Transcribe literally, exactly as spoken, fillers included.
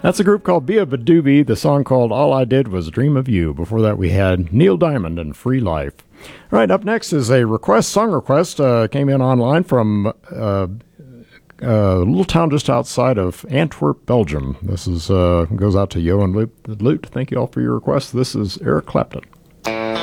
That's a group called Bia Badoobie, the song called All I Did Was Dream of You. Before that, we had Neil Diamond and Free Life. All right, up next is a request, song request, uh, came in online from uh, a little town just outside of Antwerp, Belgium. This is uh, goes out to Yo and Loot. Thank you all for your request. This is Eric Clapton.